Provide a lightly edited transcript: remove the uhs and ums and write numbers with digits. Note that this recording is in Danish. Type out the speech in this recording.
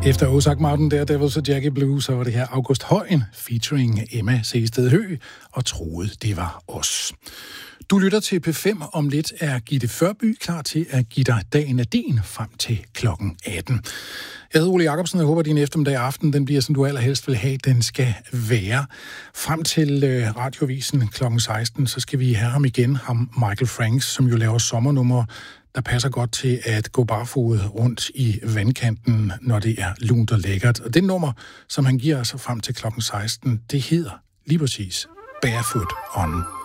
Efter Ozark Mountain, Daredevils og Jackie Blue, så var det her August Højen featuring Emma Seested Høgh og troede, det var os. Du lytter til P5. Om lidt er Gitte Førby klar til at give dig dagen af din frem til klokken 18. Jeg hedder Ole Jacobsen, og jeg håber, at din eftermiddag aften den bliver, som du allerhelst vil have, den skal være. Frem til Radioavisen klokken 16, så skal vi have ham igen, ham Michael Franks, som jo laver sommernummer, der passer godt til at gå barfodet rundt i vandkanten, når det er lunt og lækkert. Og det nummer, som han giver sig frem til klokken 16, det hedder lige præcis Barefoot on